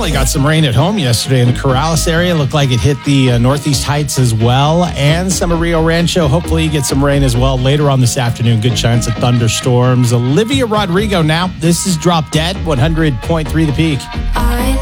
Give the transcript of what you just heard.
apparently got some rain at home yesterday in the Corrales area. Looked like it hit the Northeast Heights as well, and some of Rio Rancho. Hopefully you get some rain as well later on this afternoon. Good chance of thunderstorms. Olivia Rodrigo now. This is Drop Dead, 100.3 The Peak. I